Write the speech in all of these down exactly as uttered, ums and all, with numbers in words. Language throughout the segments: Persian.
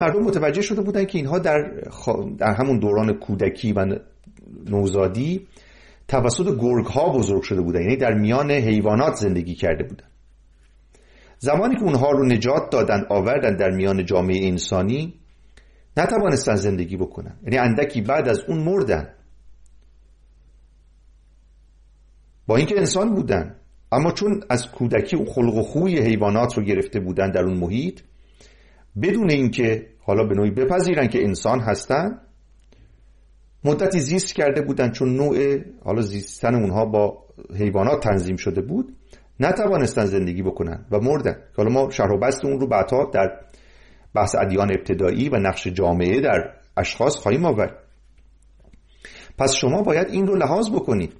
مردم متوجه شده بودن که اینها در, خ... در همون دوران کودکی و نوزادی توسط گرگ ها بزرگ شده بودن، یعنی در میان حیوانات زندگی کرده بودن. زمانی که اونها رو نجات دادن آوردن در میان جامعه انسانی، نتوانستن زندگی بکنن، یعنی اندکی بعد از اون مردن. با اینکه انسان بودن، اما چون از کودکی اون خلق و خوی حیوانات رو گرفته بودن در اون محیط، بدون اینکه حالا به نوعی بپذیرن که انسان هستن، مدتی زیست کرده بودن. چون نوع حالا زیستن اونها با حیوانات تنظیم شده بود، نتوانستن زندگی بکنن و مردن. حالا ما شرح و بسط اون رو بعدها در بحث ادیان ابتدایی و نقش جامعه در اشخاص خواهیم آورد. پس شما باید این رو لحاظ بکنید.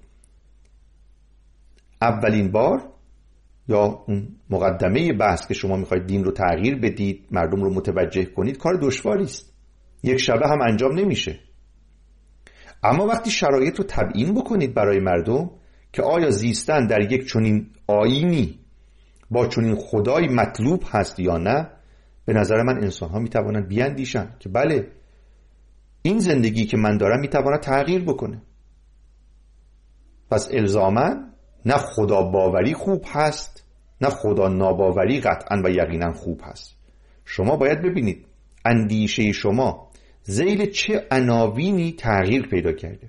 اولین بار یا اون مقدمه بحث که شما میخواید دین رو تغییر بدید، مردم رو متوجه کنید، کار دشواری است. یک شبه هم انجام نمیشه. اما وقتی شرایط رو تبیین بکنید برای مردم که آیا زیستن در یک چنین آیینی با چنین خدای مطلوب هست یا نه، به نظر من انسان ها میتوانند بیاندیشن که بله، این زندگی که من دارم میتواند تغییر بکنه. پس الزاماً نه خدا باوری خوب هست، نه خدا ناباوری قطعاً و یقیناً خوب هست. شما باید ببینید اندیشه شما ذیل چه عناوینی تغییر پیدا کرده.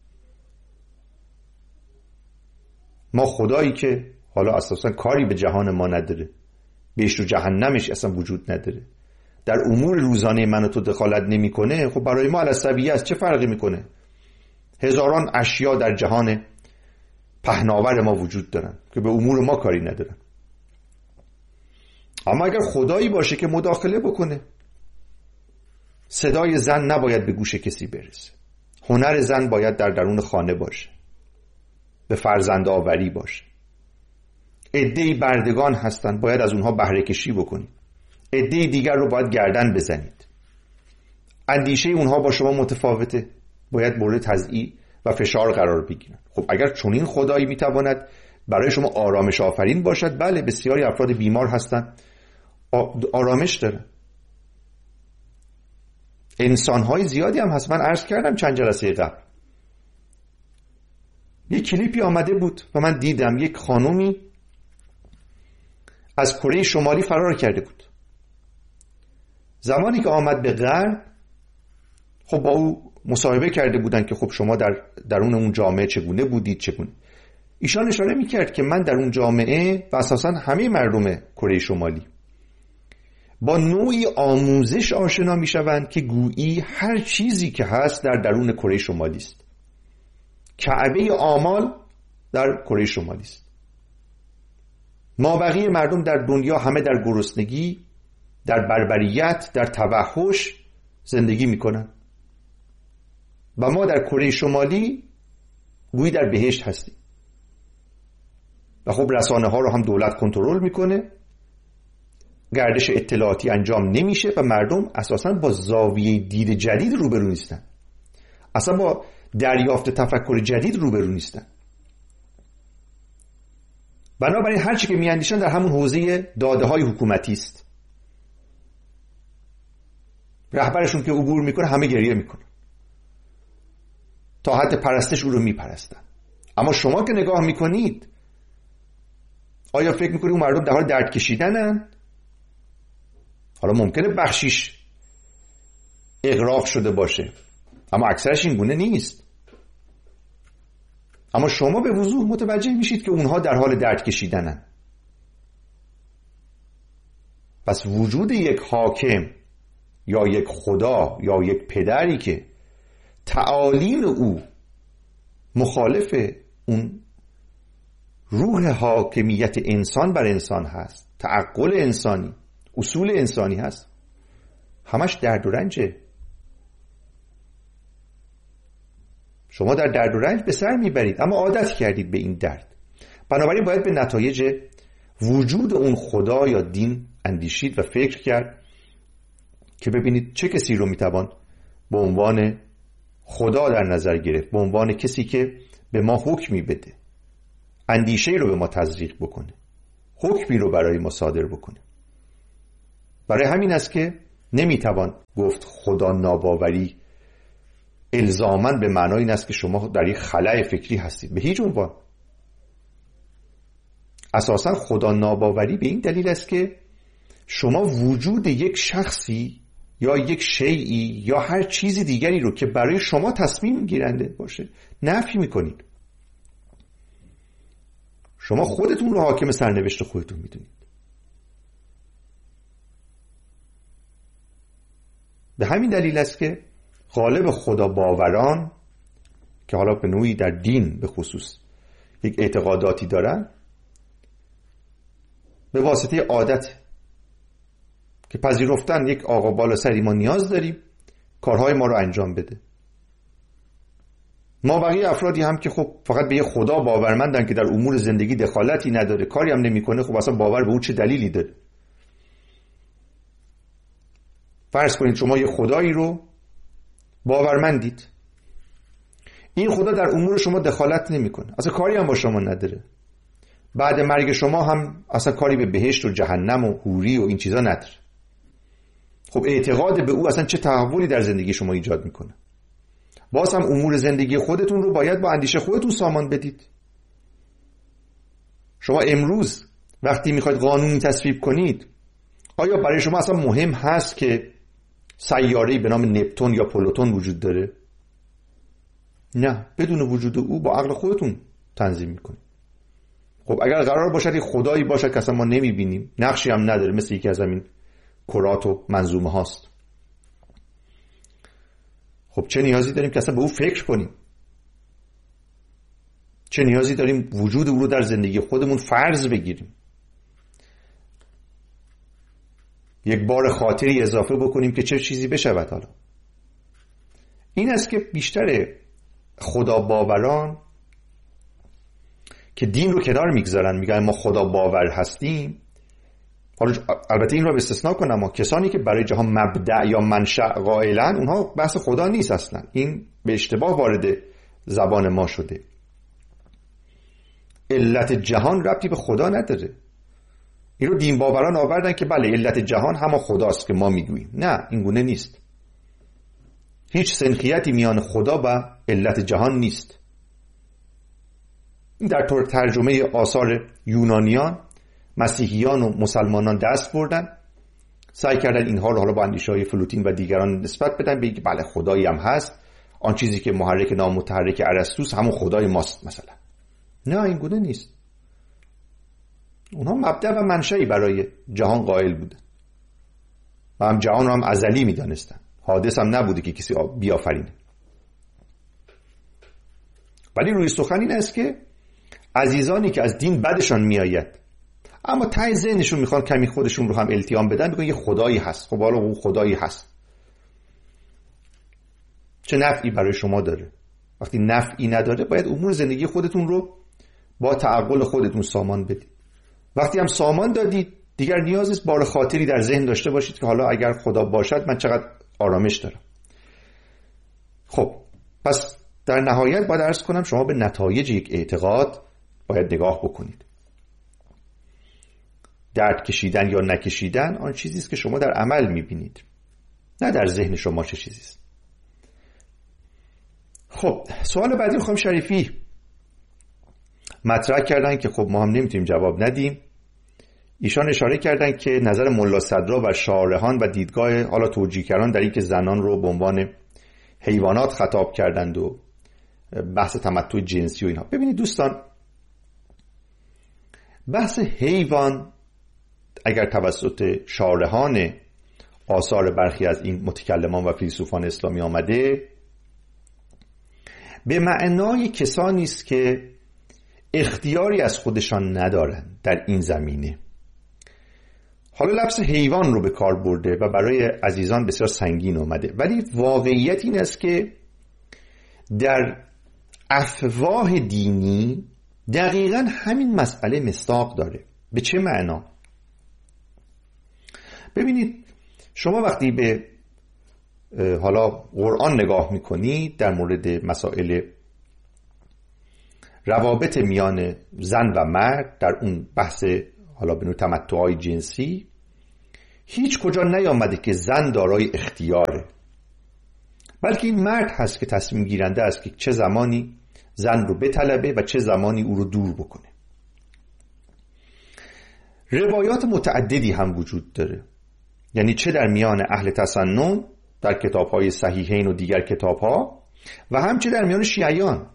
ما خدایی که حالا اساساً کاری به جهان ما نداره، بهش و جهنمش اصلا وجود نداره، در امور روزانه من و تو دخالت نمیکنه، خب برای ما علالسویه است. چه فرقی میکنه؟ هزاران اشیا در جهان پهناور ما وجود دارن که به امور ما کاری ندارن. اما اگر خدایی باشه که مداخله بکنه، صدای زن نباید به گوش کسی برسه، هنر زن باید در درون خانه باشه، به فرزند آوری باشه. عده‌ای بردگان هستن، باید از اونها بهره کشی بکنید. عده‌ای دیگر رو باید گردن بزنید. اندیشه اونها با شما متفاوته، باید مورد تضییع و فشار قرار بگیرن. خب اگر چنین خدایی میتواند برای شما آرامش آفرین باشد، بله، بسیاری افراد بیمار هستن آرامش دارن. انسان‌های زیادی هم هست. من عرض کردم چند جلسه قبل یک کلیپی آمده بود و من دیدم یک خانومی از کره شمالی فرار کرده بود. زمانی که آمد به غرب، خب با او مصاحبه کرده بودن که خب شما در درون اون جامعه چگونه بودید، چگونه. ایشان اشاره میکرد که من در اون جامعه و اساساً همه مردم کره شمالی با نوعی آموزش آشنا میشوند که گویی هر چیزی که هست در درون کره شمالی است. کعبه آمال در کره شمالی است. مابقی مردم در دنیا همه در گرسنگی، در بربریت، در توحش زندگی میکنن و ما در کره شمالی گویی در بهشت هستیم. و خب رسانه ها رو هم دولت کنترل میکنه، گردش اطلاعاتی انجام نمیشه و مردم اساساً با زاویه دید جدید روبرو نیستن، اصلا با دریافت تفکر جدید روبرو نیستن. بنابراین هر چی که میاندیشن در همون حوزه داده های حکومتی است. رهبرشون که عبور میکنه همه گریه میکنه، تا حد پرستش او رو میپرستن. اما شما که نگاه میکنید، آیا فکر میکنید اون مردم در حال درد کشیدنن؟ حالا ممکنه بخشیش اغراق شده باشه، اما اکثرش این گونه نیست. اما شما به وضوح متوجه میشید که اونها در حال درد کشیدنن. پس وجود یک حاکم یا یک خدا یا یک پدری که تعالیم او مخالف اون روح حاکمیت انسان بر انسان هست، تعقل انسانی، اصول انسانی هست، همش درد و رنجه. شما در درد و رنج به سر میبرید، اما عادت کردید به این درد. بنابراین باید به نتایج وجود اون خدا یا دین اندیشید و فکر کرد که ببینید چه کسی رو میتوان به عنوان خدا در نظر گرفت، به عنوان کسی که به ما حکمی بده، اندیشه رو به ما تزریق بکنه، حکمی رو برای ما صادر بکنه. برای همین است که نمیتوان گفت خدا ناباوری الزاماً به معنای این است که شما در یک خلأ فکری هستید. به هیچ عنوان. اساساً خدا ناباوری به این دلیل است که شما وجود یک شخصی یا یک شیئی یا هر چیز دیگری رو که برای شما تصمیم گیرنده باشه نفی میکنید. شما خودتون رو حاکم سرنوشت خودتون میدونید. به همین دلیل است که غالب خدا باوران که حالا به نوعی در دین به خصوص یک اعتقاداتی دارن، به واسطه عادت که پذیرفتن یک آقا بالا سری ما نیاز داریم کارهای ما رو انجام بده. ما بقیه افرادی هم که خب فقط به یه خدا باورمندن که در امور زندگی دخالتی نداره، کاری هم نمیکنه، خب اصلا باور به اون چه دلیلی داره؟ فرض کنید شما یه خدایی رو باورمندید، این خدا در امور شما دخالت نمیکنه، اصلا کاری هم با شما نداره، بعد مرگ شما هم اصلا کاری به بهشت و جهنم و حوری و این چیزا نداره. خب اعتقاد به او اصلا چه تحولی در زندگی شما ایجاد میکنه؟ باز هم امور زندگی خودتون رو باید با اندیشه خودتون سامان بدید. شما امروز وقتی میخواید قانونی تصویب کنید، آیا برای شما اصلا مهم هست که سیاره‌ای به نام نپتون یا پلوتون وجود داره؟ نه، بدون وجود او با عقل خودتون تنظیم میکنید. خب اگر قرار باشد یک خدایی باشد که اصلا ما نمیبینیم، نقشی هم نداره، مثل یکی از همین کرات و منظومه هاست، خب چه نیازی داریم که اصلا به او فکر کنیم؟ چه نیازی داریم وجود او رو در زندگی خودمون فرض بگیریم؟ یک بار خاطری اضافه بکنیم که چه چیزی بشود؟ حالا این است که بیشتر خدا باوران که دین رو کنار میگذارن، میگن ما خدا باور هستیم. حالا البته این رو استثناء کنم، اما کسانی که برای جهان مبدأ یا منشأ قائلن، اونها بحث خدا نیست اصلا، این به اشتباه وارد زبان ما شده. علت جهان ربطی به خدا نداره. این رو دین باوران آوردن که بله علت جهان همه خداست که ما میگوییم. نه، این گونه نیست. هیچ سنخیتی میان خدا و علت جهان نیست. این در طور ترجمه آثار یونانیان، مسیحیان و مسلمانان دست بردن، سعی کردن اینها رو حالا با اندیشه‌های فلوتین و دیگران نسبت بدن، بگن بله خدایی هم هست، آن چیزی که محرک نام متحرک ارسطوست همون خدای ماست مثلا. نه، این گونه نیست. اونها مبدأ و منشأی برای جهان قائل بودن و هم جهان رو هم ازلی می‌دانستن، حادث هم نبوده که کسی بیافرینه. ولی روی سخن این است که عزیزانی که از دین بدشان میآید اما ته ذهنشون میخوان کمی خودشون رو هم التیام بدن، میگن یه خدایی هست. خب حالا اون خدایی هست، چه نفعی برای شما داره؟ وقتی نفعی نداره باید امور زندگی خودتون رو با تعقل خودتون سامان بدید. وقتی هم سامان دادید دیگر نیاز نیست بار خاطری در ذهن داشته باشید که حالا اگر خدا باشد من چقدر آرامش دارم. خب پس در نهایت باید عرض کنم شما به نتایج یک اعتقاد باید نگاه بکنید. درد کشیدن یا نکشیدن آن چیزی است که شما در عمل میبینید، نه در ذهن شما چه چیزی است. خب سوال بعدی خانم شریفی مطرح کردن که خب ما هم نمیتونیم جواب ندیم. ایشان اشاره کردن که نظر ملا صدرا و شارحان و دیدگاه حالا توجیهگران در این که زنان رو به عنوان حیوانات خطاب کردند و بحث تمتع جنسی و اینها. ببینید دوستان، بحث حیوان اگر توسط شارحان آثار برخی از این متکلمان و فیلسوفان اسلامی آمده، به معنای کسانی است که اختیاری از خودشان ندارند در این زمینه. حالا لفظ حیوان رو به کار برده و برای عزیزان بسیار سنگین آمده، ولی واقعیت این است که در افواه دینی دقیقاً همین مسئله مصداق داره. به چه معنا؟ ببینید شما وقتی به حالا قرآن نگاه میکنید در مورد مسائل روابط میان زن و مرد، در اون بحث حالا به نوع تمتع‌های جنسی، هیچ کجا نیامده که زن دارای اختیاره، بلکه این مرد هست که تصمیم گیرنده است که چه زمانی زن رو بطلبه و چه زمانی او رو دور بکنه. روایات متعددی هم وجود داره، یعنی چه در میان اهل تسنن در کتاب‌های صحیحین و دیگر کتاب‌ها و هم چه در میان شیعیان.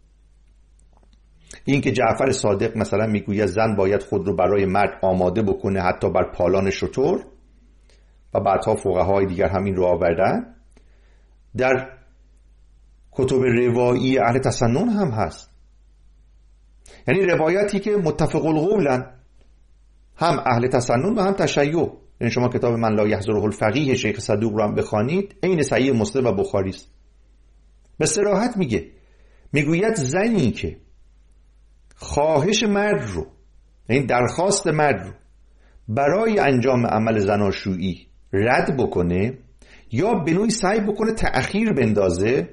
این که جعفر صادق مثلا میگوید زن باید خود رو برای مرد آماده بکنه حتی بر پالان شتر، و بعدها فقهای دیگر هم این رو آوردن، در کتب روایی اهل تسنن هم هست. یعنی روایتی که متفق القولن، هم اهل تسنن و هم تشیع. یعنی شما کتاب من لا یحضره الفقیه شیخ صدوق رو هم بخوانید، عین صحیح مسلم و بخاری است. به صراحت میگه، میگوید زنی که خواهش مرد رو، یعنی درخواست مرد رو برای انجام عمل زناشویی رد بکنه یا به نوعی سعی بکنه تأخیر بندازه،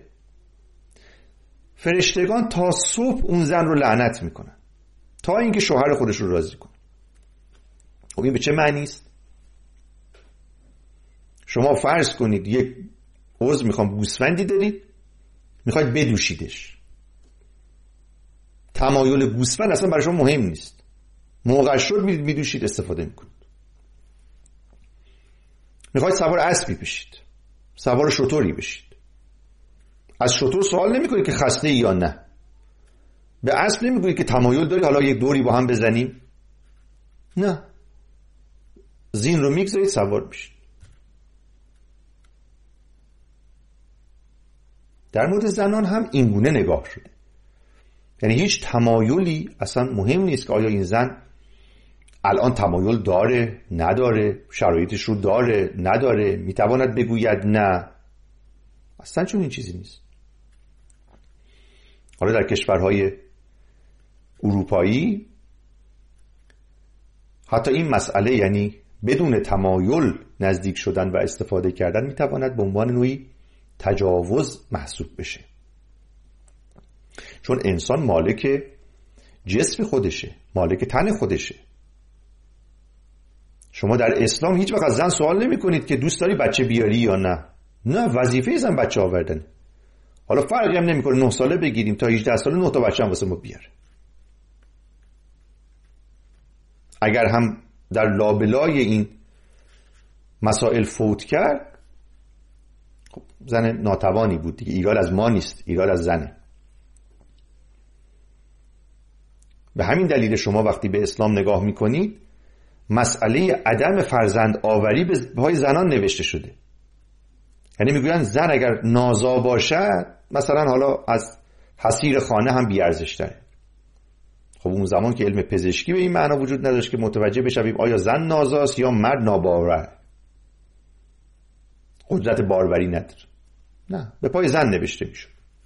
فرشتگان تا صبح اون زن رو لعنت میکنن تا اینکه شوهر خودش رو راضی کنه. خب این به چه معنی است؟ شما فرض کنید یک عضو میخوام گوسفندی دارید، میخواید بدوشیدش، تمایل گوسفند اصلا برای شما مهم نیست، موقع شد میرید میدوشید استفاده میکنید. میخواید سوار اسبی بشید، سوار شتری بشید، از شتر سوال نمیکنید که خسته ای یا نه، به اسب نمیگویید که تمایل داری حالا یک دوری با هم بزنیم، نه، زین رو میگذارید سوار بشید. در مورد زنان هم اینگونه نگاه شده، یعنی هیچ تمایلی اصلا مهم نیست که آیا این زن الان تمایل داره نداره، شرایطش رو داره نداره، میتواند بگوید نه، اصلا چون این چیزی نیست. حالا در کشورهای اروپایی حتی این مسئله، یعنی بدون تمایل نزدیک شدن و استفاده کردن، میتواند به عنوان نوعی تجاوز محسوب بشه، چون انسان مالک جسم خودشه، مالک تن خودشه. شما در اسلام هیچ وقت از زن سوال نمی کنید که دوست داری بچه بیاری یا نه، نه، وظیفه زن بچه آوردن. حالا فرقی هم نمی کنه نه ساله بگیریم تا هجده ساله نه تا بچه هم واسه ما بیاره. اگر هم در لابلای این مسائل فوت کرد، خب زن ناتوانی بود دیگه، ایراد از ما نیست، ایراد از زنه. به همین دلیل شما وقتی به اسلام نگاه میکنید مسئله عدم فرزند آوری به پای زنان نوشته شده. یعنی میگویند زن اگر نازا باشد مثلا حالا از حصیر خانه هم بیارزش تره. خب اون زمان که علم پزشکی به این معنا وجود نداشت که متوجه بشویم آیا زن نازاست یا مرد ناباور، قدرت باروری نداره، نه، به پای زن نوشته میشد.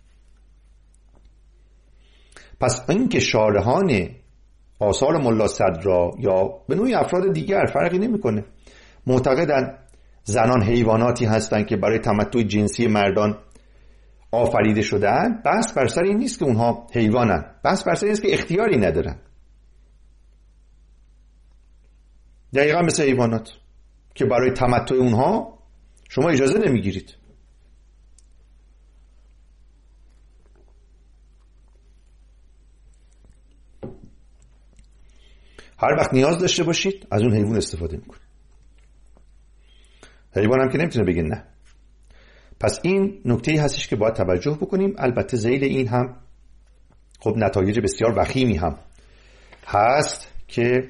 پس این که شارحان آثار ملا صدرا یا به نوعی افراد دیگر فرقی نمیکنه معتقدن زنان حیواناتی هستند که برای تمتع جنسی مردان آفریده شده‌اند، بحث بر سر این نیست که اونها حیوانن، بحث بر سر این است که اختیاری ندارن، دقیقا مثل حیوانات که برای تمتع اونها شما اجازه نمیگیرید. هر وقت نیاز داشته باشید از اون حیوان استفاده میکنید. حیوان هم که نمیتونه بگه نه. پس این نکته‌ای هستش که باید توجه بکنیم. البته ذیل این هم خب نتایج بسیار وخیمی هم هست که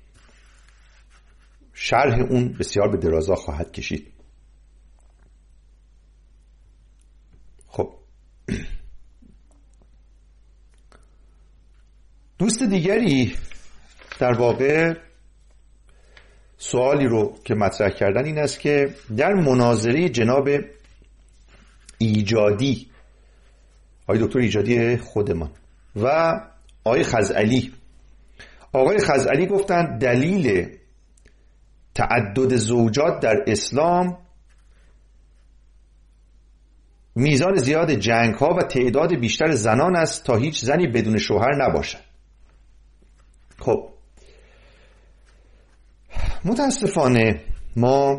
شرح اون بسیار به درازا خواهد کشید. خب دوست دیگری در واقع سوالی رو که مطرح کردن این است که در مناظره جناب ایجادی، آقای دکتر ایجادی خودمان و آقای خزعلی، آقای خزعلی گفتن دلیل تعدد زوجات در اسلام میزان زیاد جنگ ها و تعداد بیشتر زنان است تا هیچ زنی بدون شوهر نباشد. خب متاسفانه ما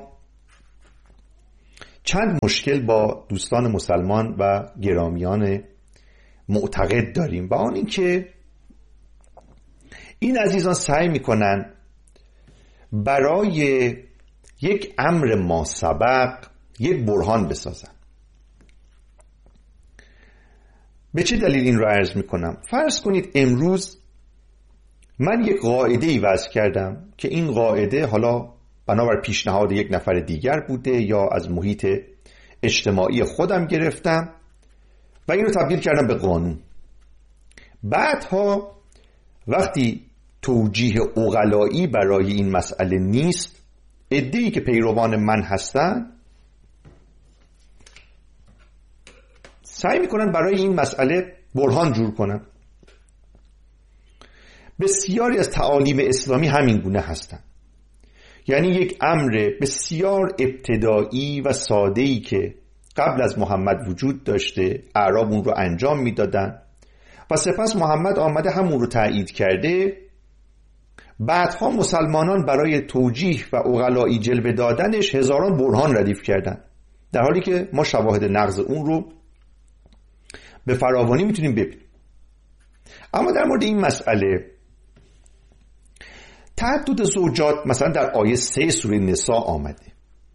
چند مشکل با دوستان مسلمان و گرامیان معتقد داریم و آن این که این عزیزان سعی میکنن برای یک امر ماسبق یک برهان بسازن. به چه دلیل این رو عرض میکنم؟ فرض کنید امروز من یک قاعده ای وضع کردم که این قاعده حالا بنابر پیشنهاد یک نفر دیگر بوده یا از محیط اجتماعی خودم گرفتم و این رو تبدیل کردم به قانون. بعدها وقتی توجیه عقلایی برای این مسئله نیست، عده‌ای که پیروان من هستن سعی میکنن برای این مسئله برهان جور کنن. بسیاری از تعالیم اسلامی همین گونه هستن، یعنی یک امر بسیار ابتدایی و ساده‌ای که قبل از محمد وجود داشته، اعراب اون رو انجام میدادن و سپس محمد آمده همون رو تایید کرده. بعدها مسلمانان برای توجیه و عقلایی جلوه دادنش هزاران برهان ردیف کردن، در حالی که ما شواهد نقض اون رو به فراوانی میتونیم ببینیم. اما در مورد این مسئله تعدد زوجات مثلا در آیه سه سوره نساء آمده.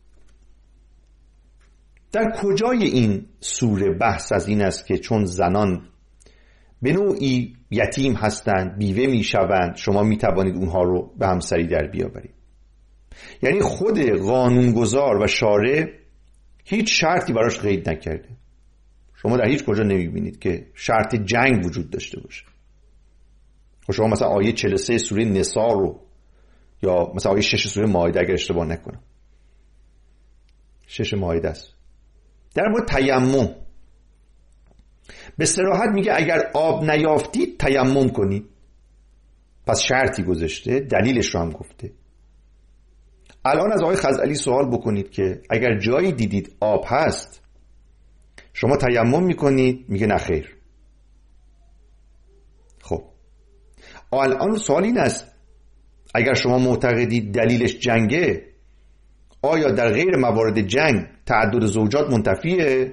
در کجای این سوره بحث از این است که چون زنان به نوعی یتیم هستند، بیوه میشوند، شما میتوانید اونها رو به همسری در بیاورید؟ یعنی خود قانونگذار و شارع هیچ شرطی براش قید نکرده. شما در هیچ کجا نمیبینید که شرط جنگ وجود داشته باشه. و شما مثلا آیه چهل و سه سوره نساء رو یا مثلا آیه شش سوره مائده اگر اشتباه نکنم، شش مائده است، در مورد تیمم به صراحت میگه اگر آب نیافتید تیمم کنید. پس شرطی گذاشته، دلیلش رو هم گفته. الان از آقای خزعلی سوال بکنید که اگر جایی دیدید آب هست شما تیمم میکنید؟ میگه نه خیر. خب الان سوال این است اگر شما معتقدید دلیلش جنگه، آیا در غیر موارد جنگ تعدد زوجات منتفیه؟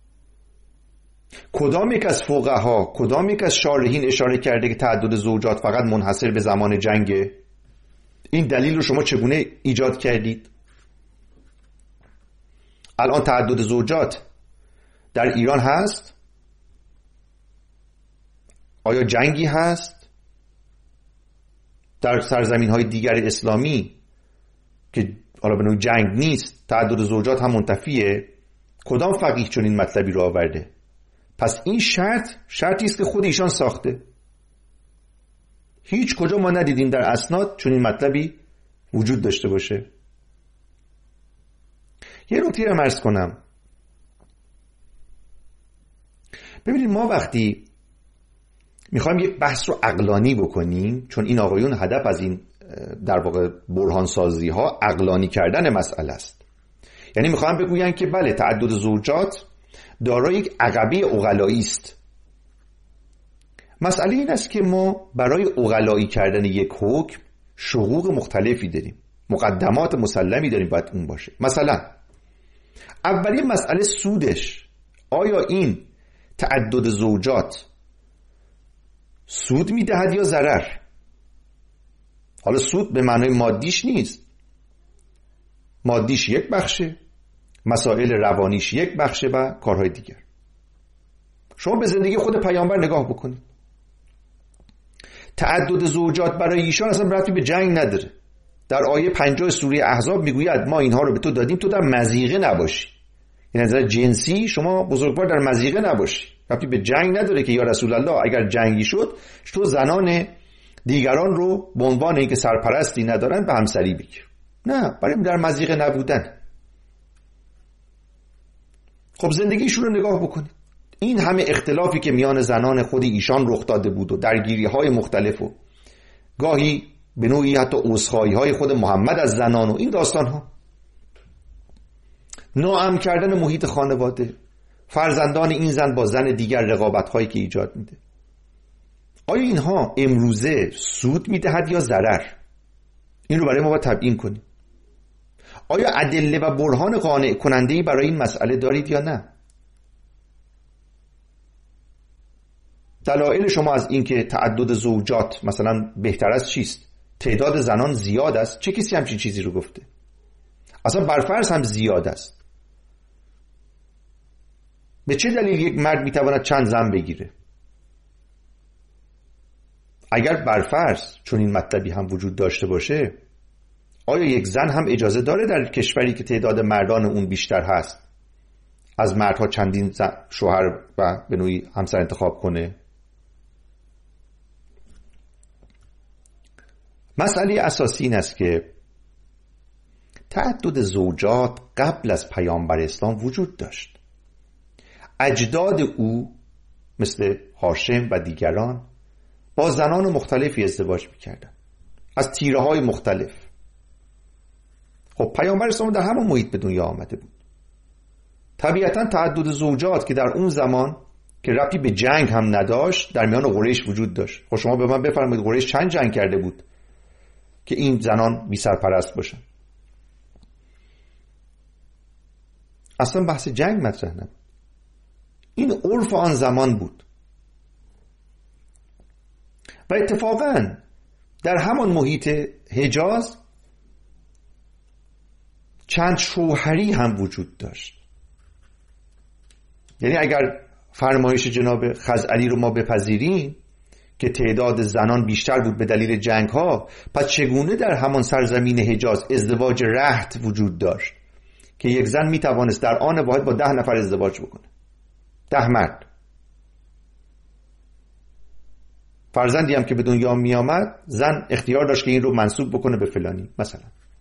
کدام یک از فقها، کدام یک از شارحین اشاره کرده که تعدد زوجات فقط منحصر به زمان جنگه؟ این دلیل رو شما چگونه ایجاد کردید؟ الان تعدد زوجات در ایران هست؟ آیا جنگی هست؟ در سرزمین های دیگر اسلامی که حالا به نوعی جنگ نیست تعدد زوجات هم منتفیه؟ کدام فقیه چون این مطلبی رو آورده؟ پس این شرط شرطی است که خود ایشان ساخته. هیچ کجا ما ندیدیم در اسناد چون این مطلبی وجود داشته باشه. یه نکته رو عرض کنم. ببینید ما وقتی میخوایم یک بحث رو عقلانی بکنیم، چون این آقایون هدف از این در واقع برهان سازی ها عقلانی کردن مسئله است، یعنی میخوام بگویم که بله تعدد زوجات دارای یک عقبه عقلایی است. مسئله این است که ما برای عقلایی کردن یک حکم شقوق مختلفی داریم، مقدمات مسلمی داریم باید اون باشه. مثلا اولین مسئله سودش، آیا این تعدد زوجات سود میدهد یا ضرر؟ حالا سود به معنای مادیش نیست، مادیش یک بخشه، مسائل روانیش یک بخشه و کارهای دیگر. شما به زندگی خود پیامبر نگاه بکنید، تعدد زوجات برای ایشان اصلا ربطی به جنگ نداره. در آیه پنجاه سوره احزاب میگوید ما اینها رو به تو دادیم تو در مضیقه نباشی. این نظر جنسی شما بزرگوار در مضیقه نباشی، ربطی به جنگ نداره که یا رسول الله اگر جنگی شد تو زنان دیگران رو به عنوان اینکه سرپرستی ندارن به همسری بگیر. نه، برای در مضیقه نبودن. خب زندگیشون رو نگاه بکنید، این همه اختلافی که میان زنان خود ایشان رخ داده بود و درگیری های مختلف و گاهی به نوعی حتی عذرخواهی های خود محمد از زنان و این داستان ها، ناامن کردن محیط خانواده، فرزندان این زن با زن دیگر، رقابت هایی که ایجاد میده، آیا اینها امروزه سود میدهد یا ضرر؟ این رو برای ما باید تبیین کنیم. آیا ادله و برهان قانع کننده‌ای برای این مسئله دارید یا نه؟ دلایل شما از اینکه تعدد زوجات مثلا بهتر است چیست؟ تعداد زنان زیاد است. چه کسی همچین چیزی رو گفته؟ اصلا برفرض هم زیاد است. به چه دلیل یک مرد میتواند چند زن بگیره؟ اگر برفرض چون این مطلبی هم وجود داشته باشه، آیا یک زن هم اجازه داره در کشوری که تعداد مردان اون بیشتر هست از مردها چندین شوهر و به نوعی همسر انتخاب کنه؟ مسئله اساسی این است که تعدد زوجات قبل از پیامبر اسلام وجود داشت. اجداد او مثل هاشم و دیگران با زنان مختلفی ازدواج میکردن از تیره های مختلف. خب پیامبر اسلام در همون محیط به دنیا آمده بود. طبیعتا تعدد زوجات که در اون زمان که ربطی به جنگ هم نداشت در میان قریش وجود داشت. خب شما به من بفرمایید قریش چند جنگ کرده بود که این زنان بی سرپرست باشن؟ اصلا بحث جنگ مطرح نبود. این عرف آن زمان بود و اتفاقا در همان محیط حجاز چند شوهری هم وجود داشت. یعنی اگر فرمایش جناب خزعلی رو ما بپذیریم که تعداد زنان بیشتر بود به دلیل جنگ ها، پس چگونه در همان سرزمین حجاز ازدواج رحت وجود داشت که یک زن می توانست در آن واحد با ده نفر ازدواج بکنه، ده مرد. فرزندی هم که به دنیا می آمد زن اختیار داشت که این رو منسوب بکنه به فلانی مثلا.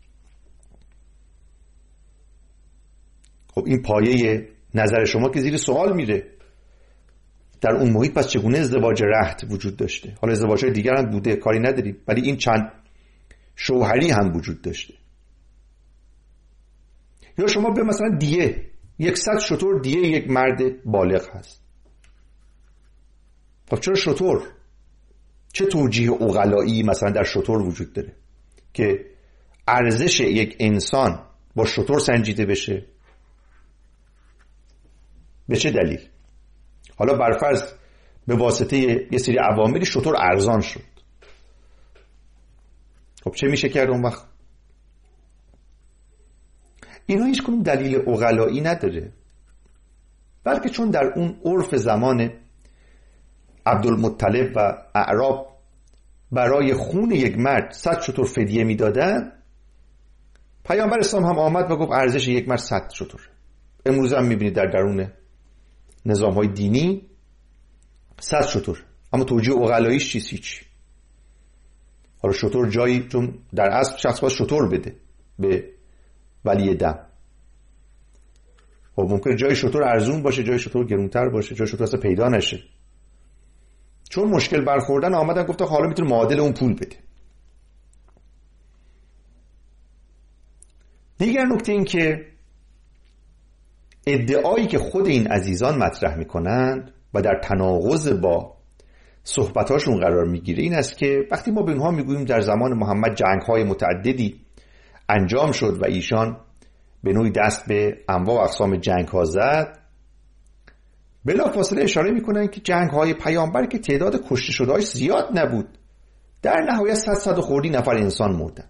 خب این پایه نظر شما که زیر سوال میره. در اون محیط پس چگونه ازدواج رحت وجود داشته؟ حالا ازدواج‌های دیگر هم بوده، کاری نداریم، ولی این چند شوهری هم وجود داشته. یا شما به مثلا دیه، یکصد شتر دیه یک مرد بالغ هست. خب چرا شتر؟ چه توجیه عقلایی مثلا در شتر وجود داره که ارزش یک انسان با شتر سنجیده بشه؟ به چه دلیل؟ حالا برفرض به واسطه یه سری عواملی شتر ارزان شد. خب چه میشه کرد اون وقت؟ اینا هیچ کنون دلیل عقلایی نداره، بلکه چون در اون عرف زمان عبدالمطلب و اعراب برای خون یک مرد صد شتر فدیه میدادن، پیامبر اسلام هم آمد و گفت ارزش یک مرد صد شتر. امروز هم میبینید در درون نظام های دینی صد شتر، اما توجیه عقلاییش چیست؟ هیچ. حالا شتر جایی، چون در اصل شخص باید شتر بده به ولی دم. خب ممکنه جای شتر ارزون باشه، جای شتر گرونتر باشه، جای شتر اصلا پیدا نشه. چون مشکل برخوردن آمدن گفتن حالا میتونه معادل اون پول بده. دیگر نکته این که ادعایی که خود این عزیزان مطرح میکنند و در تناقض با صحبتاشون قرار میگیره این است که وقتی ما به اونها میگوییم در زمان محمد جنگ‌های متعددی انجام شد و ایشان به نوعی دست به انواع و اقسام جنگ‌ها زد، بلافاصله اشاره میکنن که جنگ‌های پیامبر که تعداد کشته شده‌اش زیاد نبود، در نهایت صد صد و خوردی نفر انسان مردن.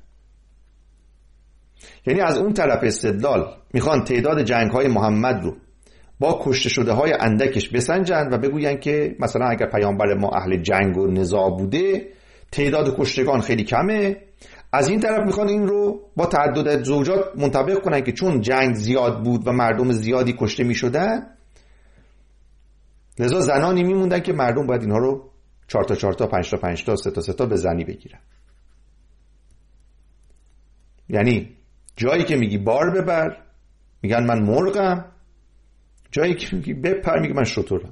یعنی از اون طرف استدلال میخوان تعداد جنگ‌های محمد رو با کشته شده‌های اندکش بسنجن و بگوین که مثلا اگر پیامبر ما اهل جنگ و نزاع بوده تعداد کشتگان خیلی کمه. از این طرف میخوان این رو با تعدد زوجات منطبق کنن که چون جنگ زیاد بود و مردم زیادی کشته میشدن، لذا زنانی میموندن که مردم باید اینها رو چهار تا چهار تا، پنج تا پنج تا، سه تا سه تا به زنی بگیرن. یعنی جایی که میگی بار ببر میگن من مرغم، جایی که میگی بپر میگه من شترم.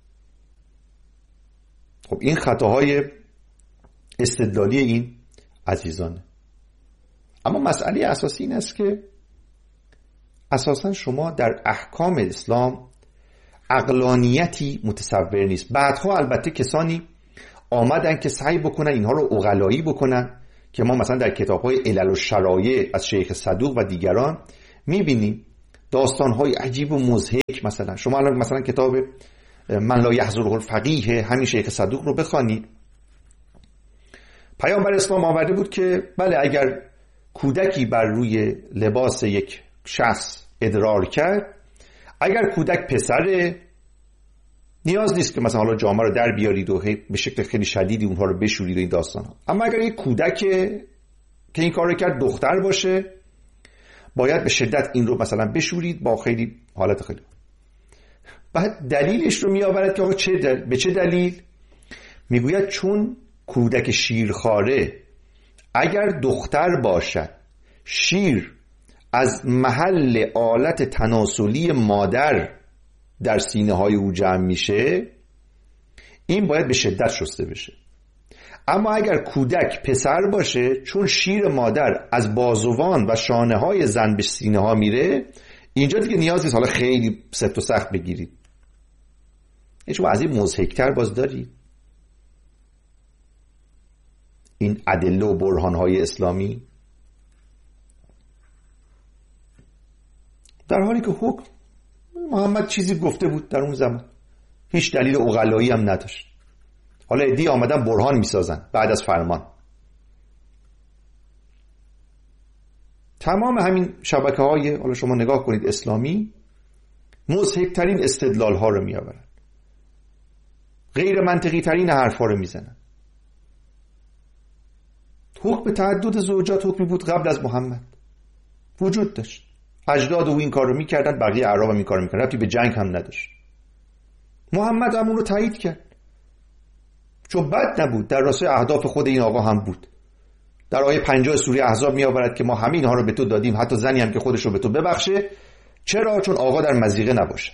خب این خطاهای استدلالی این عزیزانه. اما مسئله اساسی این است که اساسا شما در احکام اسلام عقلانیتی متصور نیست. بعدها البته کسانی آمدن که سعی بکنن اینها رو عقلایی بکنن که ما مثلا در کتاب‌های علل و شرایع از شیخ صدوق و دیگران می‌بینیم داستان‌های عجیب و مضحک. مثلا شما الان مثلا کتاب من لا یحضره الفقیه همین شیخ صدوق رو بخوانید. پیامبر اسلام آورده بود که بله اگر کودکی بر روی لباس یک شخص ادرار کرد، اگر کودک پسره نیاز نیست که مثلا حالا جامه رو در بیارید و به شکل خیلی شدیدی اونها رو بشورید و این داستان ها. اما اگر یک کودک که این کار رو کرد دختر باشه، باید به شدت این رو مثلا بشورید با خیلی حالت خیلی. بعد دلیلش رو می آورد که آقا چه دل... به چه دلیل؟ میگوید چون کودک شیرخواره اگر دختر باشد، شیر از محل آلت تناسلی مادر در سینه های او جمع میشه، این باید به شدت شسته بشه. اما اگر کودک پسر باشه، چون شیر مادر از بازوان و شانه های زن به سینه ها میره، اینجا دیگه نیاز نیست حالا خیلی سفت و سخت بگیرید. شما از این مضحک‌تر باز دارید این ادله و برهان‌های اسلامی، در حالی که حکم محمد چیزی گفته بود در اون زمان، هیچ دلیل عقلایی هم نداشت. حالا عدی آمدن برهان میسازن بعد از فرمان. تمام همین شبکه‌های حالا شما نگاه کنید اسلامی مضحک‌ترین استدلال‌ها رو میآورن، غیر منطقی ترین حرفا رو میزنن. حکم تعدد زوجات حکمی بود قبل از محمد، وجود داشت. اجداد او این کار رو میکردن، بقیه اعراب هم این کار رو میکردن، ربطی به جنگ هم نداشت. محمد هم اون رو تایید کرد، چون بد نبود، در راستای اهداف خود این آقا هم بود. در آیه پنجاه سوره احزاب میآورد که ما همین ها رو به تو دادیم، حتی زنی هم که خودش رو به تو ببخشه. چرا؟ چون آقا در مضیقه نباشه.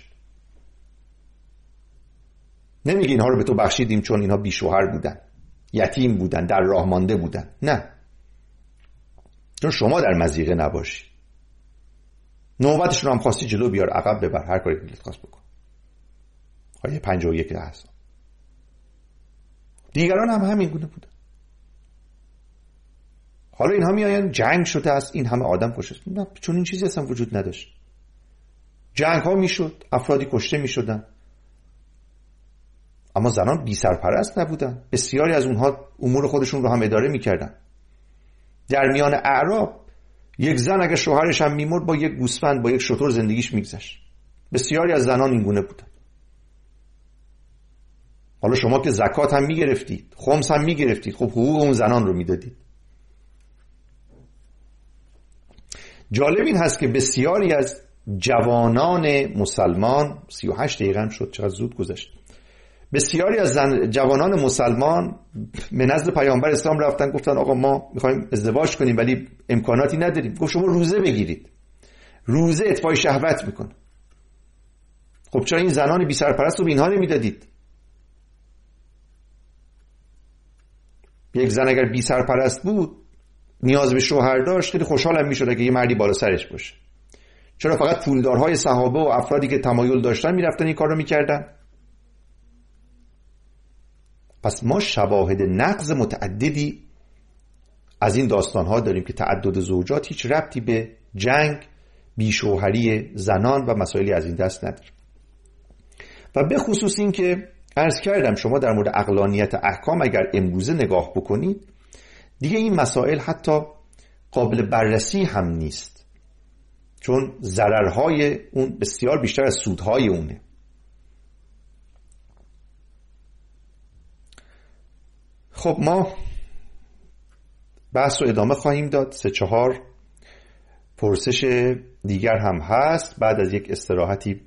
نمیگه اینها رو به تو بخشیدیم چون اینها بی شوهر بودن، یتیم بودن، در راه مانده بودن، نه، چون شما در مضیقه نباشی. نوبتشون هم خواستی جلو بیار، عقب ببر، هر کاری دلت خواست بکن. آیه پنجاه و یک احزاب. دیگران هم همین گونه بودن. حالا اینها میآیند جنگ شده است، این همه آدم کشته، نه، چون این چیزی اصلا وجود نداشت. جنگ ها میشد، افرادی کشته میشدن، اما زنان بی سرپرست نبودن. بسیاری از اونها امور خودشون رو هم اداره میکردن. در میان اعراب یک زن اگر شوهرش هم میمرد با یک گوسفند، با یک شتر زندگیش میگذشت. بسیاری از زنان این گونه بودن. حالا شما که زکات هم میگرفتید، خمس هم میگرفتید، خب حقوق اون زنان رو میدادید. جالب این هست که بسیاری از جوانان مسلمان، سی و هشت دقیقه هم شد، چقدر زود گذشت، بسیاری از زن جوانان مسلمان به نزد پیامبر اسلام رفتن، گفتن آقا ما میخوایم ازدواج کنیم ولی امکاناتی نداریم. گفت شما روزه بگیرید، روزه اطفاء شهوت میکنه. خب چرا این زنان بی سرپرست رو به اینها نمیدادید؟ یک زن اگر بی سرپرست بود، نیاز به شوهر داشت، خیلی خوشحالم میشد اگه یه مردی بالا سرش باشه. چرا فقط پولدارهای صحابه و افرادی که تمایل داشتن میرفتن این کار رو میکردن؟ پس ما شواهد نقض متعددی از این داستانها داریم که تعدد زوجات هیچ ربطی به جنگ، بیشوهری زنان و مسائلی از این دست نداره. و به خصوص این که عرض کردم شما در مورد عقلانیت احکام اگر امروزه نگاه بکنید، دیگه این مسائل حتی قابل بررسی هم نیست، چون ضررهای اون بسیار بیشتر از سودهای اونه. خب ما بحث رو ادامه خواهیم داد. سه چهار پرسش دیگر هم هست. بعد از یک استراحتی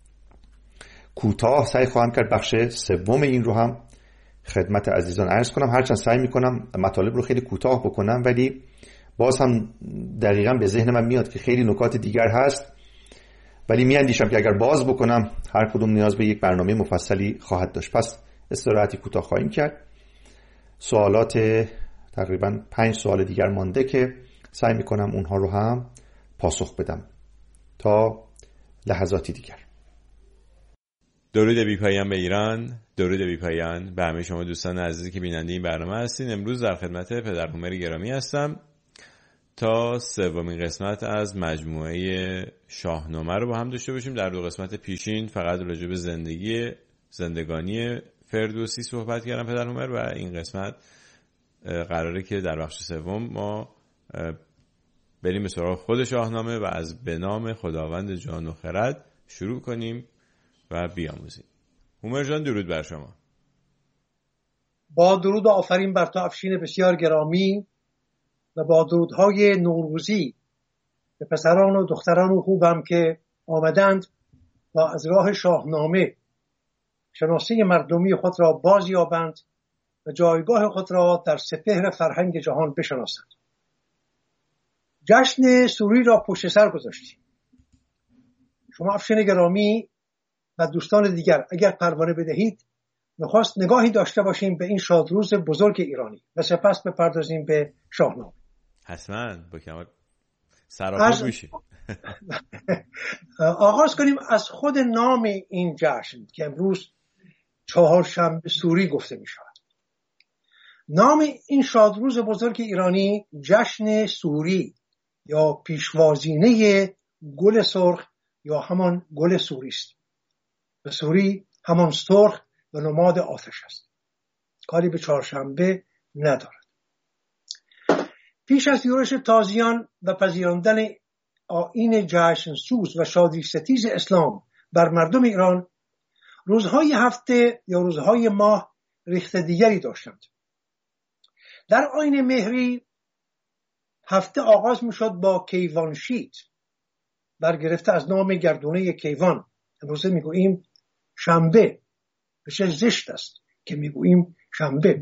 کوتاه سعی خواهم کرد بخش سوم این رو هم خدمت عزیزان عرض کنم. هرچند سعی میکنم مطالب رو خیلی کوتاه بکنم، ولی باز هم دقیقاً به ذهن من میاد که خیلی نکات دیگر هست، ولی میاندیشم که اگر باز بکنم هر کدوم نیاز به یک برنامه مفصلی خواهد داشت. پس استراحتی کوتاه خواهیم کرد. سوالات تقریباً پنج سوال دیگر مانده که سعی میکنم اونها رو هم پاسخ بدم تا لحظاتی دیگر. درود بی پایان به ایران، درود بی پایان به همه شما دوستان عزیزی که بیننده این برنامه هستین. امروز در خدمت پدر هومر گرامی هستم تا سومین قسمت از مجموعه شاهنامه رو با هم داشته باشیم. در دو قسمت پیشین فقط راجع به زندگی زندگانی فردوسی صحبت کردم پدر هومر و این قسمت قراره که در بخش سوم ما بریم به سراغ خود شاهنامه و از به نام خداوند جان و خرد شروع کنیم و بیاموزیم. هومر جان درود بر شما. با درود و آفرین بر تو افشین بسیار گرامی و با درودهای نوروزی به پسران و دختران خوبم که آمدند و از راه شاهنامه شناسی مردمی خود را باز یابند و جایگاه خود را در سپهر فرهنگ جهان بشناسند. جشن سوری را پشت سر گذاشتیم. شما افشین گرامی و دوستان دیگر اگر پروانه بدهید میخواست نگاهی داشته باشیم به این شادروز بزرگ ایرانی و سپس بپردازیم به شاهنامه. حتما با کمال سراپا گوشیم. آغاز کنیم از خود نام این جشن که امروز چهارشنبه سوری گفته می شود. نام این شادروز بزرگ ایرانی جشن سوری یا پیشوازینه گل سرخ یا همان گل سوری است. و سوری همان سرخ و نماد آتش است. کاری به چهارشنبه ندارد. پیش از یورش تازیان و پذیراندن آیین جشن سوز و شادی ستیز اسلام بر مردم ایران، روزهای هفته یا روزهای ماه ریخت دیگری داشتند. در آیین مهری هفته آغاز می شد با کیوانشید برگرفته از نام گردونه کیوان. امروزه می گوییم شنبه، بشه زشت است که می گوییم شنبه.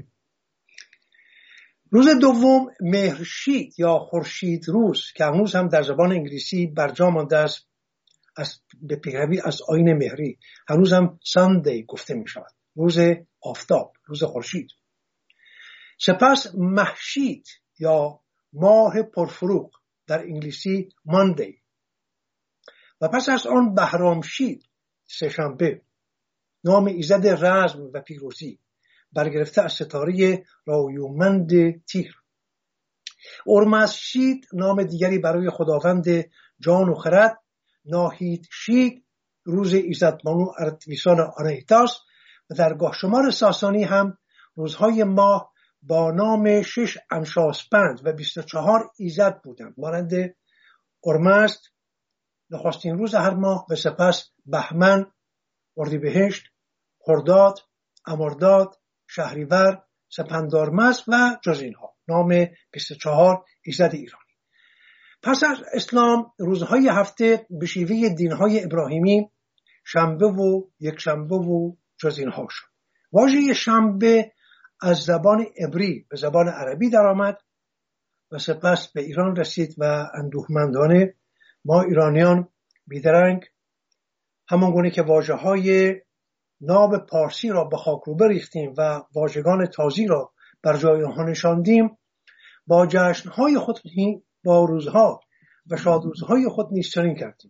روز دوم مهرشید یا خورشید روز که هنوز هم در زبان انگلیسی برجا مانده است از به پیروی از آیین مهری، هنوز هم ساندی گفته می شود، روز آفتاب، روز خورشید. سپس مهشید یا ماه پرفروغ در انگلیسی ماندی و پس از آن بهرامشید سه‌شنبه، نام ایزد رزم و پیروزی برگرفته از ستاره رایومند تیر. ارمسشید نام دیگری برای خداوند جان و خرد. ناهید شید روز ایزدبانو اردویسان آناهیتاس و در گاه شمار ساسانی هم روزهای ماه با نام شش انشاسپند و بیست و چهار ایزد بودند، مانند ارمزد نخستین روز هر ماه و سپس بهمن، اردیبهشت، خرداد، امرداد، شهریور، سپندارمس و جز اینها، نام بیست و چهار ایزد ایرانی. پس از اسلام روزهای هفته به شیوه دینهای ابراهیمی شنبه و یک شنبه و جز اینها شد. واژه شنبه از زبان عبری به زبان عربی در آمد و سپس به ایران رسید و اندوهمندانه ما ایرانیان بیدرنگ همان گونه که واژه های ناب پارسی را به خاک رو بریختیم و واژگان تازی را بر جای آنها نشاندیم، با جشنهای خود با روزها و شادروزهای خود نیز چنین کردیم.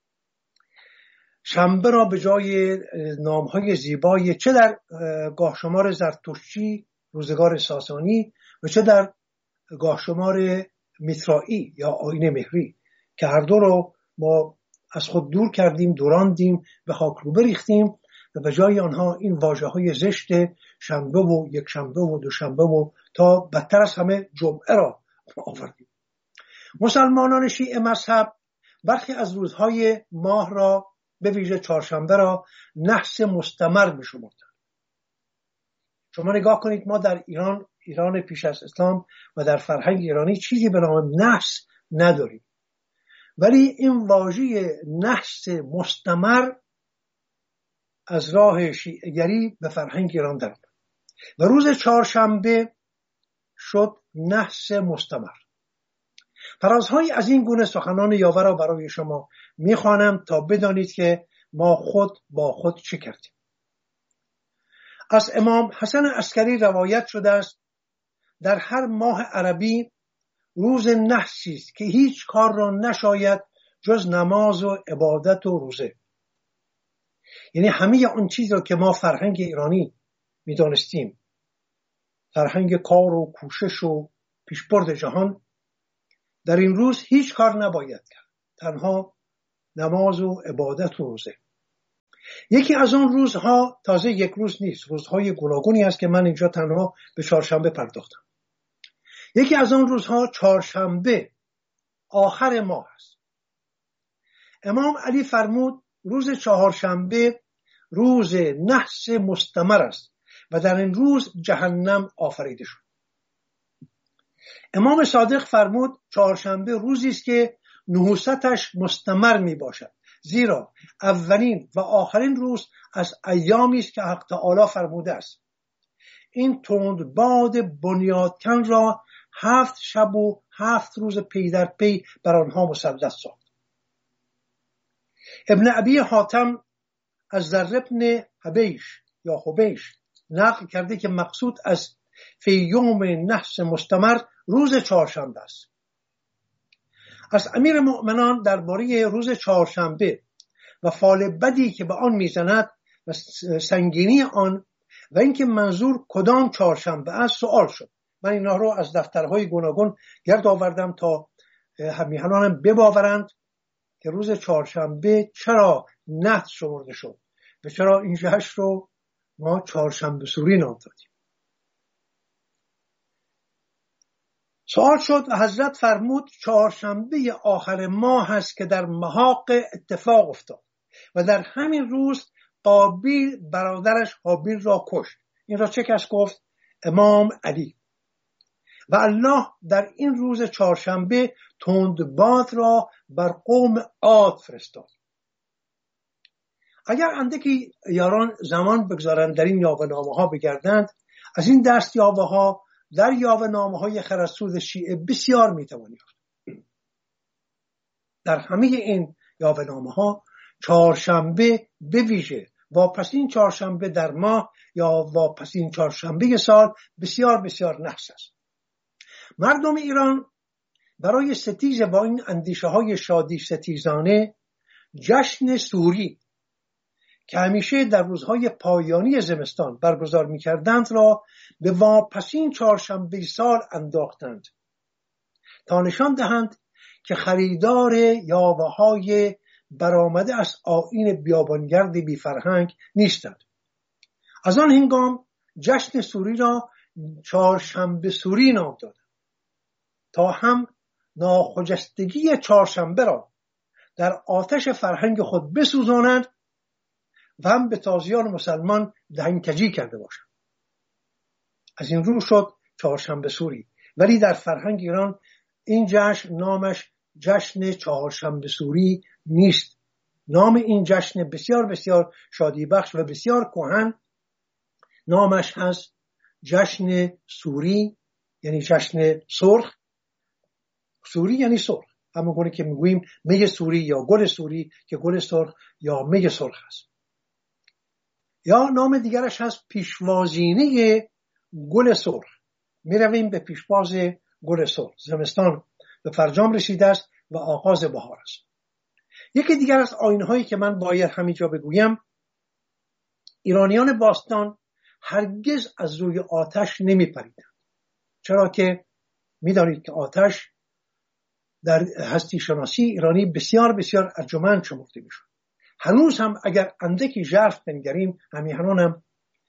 شنبه را به جای نامهای زیبای چه در گاه شمار زرتشتی روزگار ساسانی و چه در گاه شمار میترائی یا آیین مهری که هر دو را ما از خود دور کردیم، دوراندیم و خاک رو بریختیم و به جای آنها این واژه‌های زشت شنبه و یک شنبه و دوشنبه و تا بدتر از همه جمعه را آوردیم. مسلمانان شیعه مذهب برخی از روزهای ماه را به ویژه چهارشنبه را نحس مستمر می‌شمردند. شما نگاه کنید، ما در ایران ایران پیش از اسلام و در فرهنگ ایرانی چیزی به نام نحس نداریم، ولی این واژه نحس مستمر از راه شیعه‌گری به فرهنگ ایران در آمد و روز چهارشنبه شد نحس مستمر. فرازهایی از این گونه سخنان یاور را برای شما میخوانم تا بدانید که ما خود با خود چه کردیم. از امام حسن عسکری روایت شده است در هر ماه عربی روز نحسی است که هیچ کار را نشاید جز نماز و عبادت و روزه. یعنی همه آن چیز را که ما فرهنگ ایرانی می‌دانستیم، فرهنگ کار و کوشش و پیشبرد جهان، در این روز هیچ کار نباید کرد، تنها نماز و عبادت و روزه. یکی از آن روزها، تازه یک روز نیست، روزهای گوناگونی است که من اینجا تنها به چهارشنبه پرداختم. یکی از آن روزها چهارشنبه آخر ماه است. امام علی فرمود روز چهارشنبه روز نحس مستمر است و در این روز جهنم آفریده شد. امام صادق فرمود چهارشنبه روزی است که نحوستش مستمر می باشد، زیرا اولین و آخرین روز از ایامی است که حق تعالی فرموده است این تند باد بنیادکن را هفت شب و هفت روز پی در پی بر آنها مسلط ساخت. ابن ابی حاتم از زر ابن حبیش یا حبیش نقل کرده که مقصود از فی یوم نحس مستمر روز چهارشنبه است. از امیر مؤمنان درباره روز چهارشنبه و فال بدی که به آن میزند و سنگینی آن و اینکه منظور کدام چهارشنبه است سوال شد. من اینا رو از دفترهای گوناگون گرد آوردم تا همیهنانم بباورند که روز چهارشنبه چرا نحس شمرده شد و چرا این جشن رو ما چهارشنبه سوری نام دادیم. سوال شد و حضرت فرمود چهارشنبه آخر ماه هست که در محاق اتفاق افتاد و در همین روز قابیل برادرش حابیل را کشت. این را چه کس گفت؟ امام علی. و الله در این روز چهارشنبه تندباد را بر قوم عاد فرستاد. اگر اندکی یاران زمان بگذارند در این یاوه‌نامه ها بگردند، از این دست یاوه ها در یاوه‌نامه های خرسود شیعه بسیار میتوان یافت. در همه این یاوه‌نامه ها چهارشنبه به ویژه واپسین چهارشنبه در ماه یا واپسین چهارشنبه سال بسیار بسیار نحس است. مردم ایران برای ستیز با این اندیشه های شادی ستیزانه جشن سوری که همیشه در روزهای پایانی زمستان برگزار می کردند را به واپسین چهارشنبه سال انداختند تا نشان دهند که خریدار یاوه های برآمده از آیین بیابانگرد بی فرهنگ نیستند. از آن هنگام جشن سوری را چهارشنبه سوری نام دادند تا هم ناخجستگی چهارشنبه را در آتش فرهنگ خود بسوزانند و هم به تازیان مسلمان دهنکجی کرده باشند. از این رو شد چهارشنبه سوری، ولی در فرهنگ ایران این جشن نامش جشن چهارشنبه سوری نیست. نام این جشن بسیار بسیار شادی بخش و بسیار کهن نامش هست جشن سوری، یعنی جشن سرخ. سوری یعنی سرخ، همون گونه که میگوییم می سوری یا گل سوری که گل سرخ یا می سرخ است. یا نام دیگرش هست پیشوازینه گل سرخ. می رویم به پیشواز گل سرخ. زمستان به فرجام رسیده است و آغاز بهار است. یکی دیگر از آیین‌هایی که من باید همینجا بگویم، ایرانیان باستان هرگز از روی آتش نمی پریدند، چرا که می دانید که آتش در هستی شناسی ایرانی بسیار بسیار ارجمند شمرده می شود. هنوز هم اگر اندکی ژرف بنگریم همیهنان هم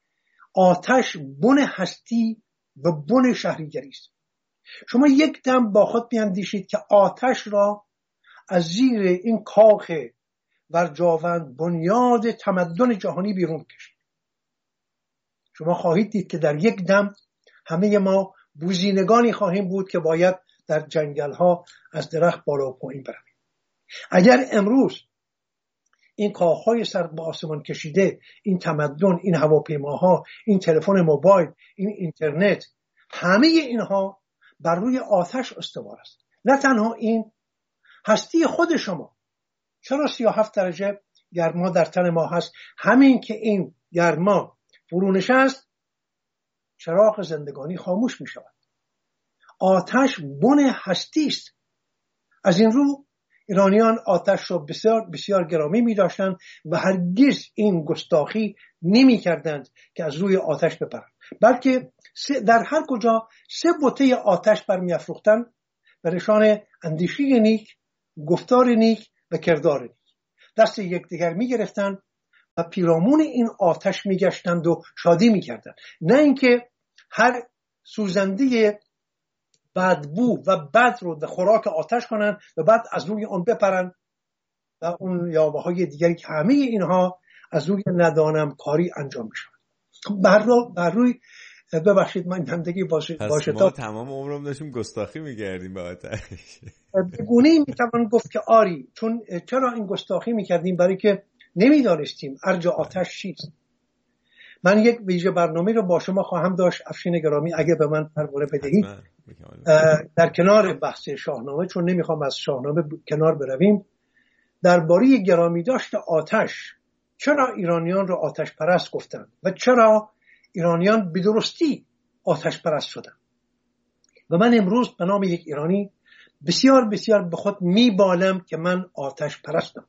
آتش بن هستی و بن شهریگری است. شما یک دم با خود بیندیشید که آتش را از زیر این کاخ برجاوند بنیاد تمدن جهانی بیرون کشید. شما خواهید دید که در یک دم همه ما بوزینگانی خواهیم بود که باید در جنگل ها از درخت بالا و پایین برویم. اگر امروز این کاخهای سر به آسمان کشیده، این تمدن، این هواپیماها، این تلفن موبایل، این اینترنت، همه اینها بر روی آتش استوار است. نه تنها این، هستی خود شما چرا سی و هفت درجه گرما در تن ما هست؟ همین که این گرما فرو نشست چراغ زندگانی خاموش می شود. آتش بن هستی است. از این رو ایرانیان آتش رو بسیار بسیار گرامی می داشتند و هرگز این گستاخی نمی کردند که از روی آتش بپرند، بلکه در هر کجا سه بوته آتش برمی افروختند و نشان اندیشه نیک، گفتار نیک و کردار نیک. دست یکدیگر می گرفتند و پیرامون این آتش می گشتند و شادی می کردند، نه اینکه هر سوزنده بدبو و بد رو به خوراک آتش کنن و بعد از روی آن بپرن و اون یاوه‌های دیگری که همه اینها از روی ندانم کاری انجام میشه. بر رو بر روی ببخشید من زندگی باشه باشه تا تمام عمرم داشتیم گستاخی می‌کردیم به آتش. به گونه‌ای میتوان گفت که آری، چون چرا این گستاخی می‌کردیم؟ برای که نمی‌دانستیم ارج آتش چیست. من یک ویژه برنامه رو با شما خواهم داشت افشین گرامی اگه به من پروانه بدهید در کنار بحث شاهنامه، چون نمیخوام از شاهنامه کنار برویم، درباره گرامی داشت آتش، چرا ایرانیان رو آتش پرست گفتن و چرا ایرانیان به درستی آتش پرست شدن. و من امروز به نام یک ایرانی بسیار بسیار به خود میبالم که من آتش پرستم.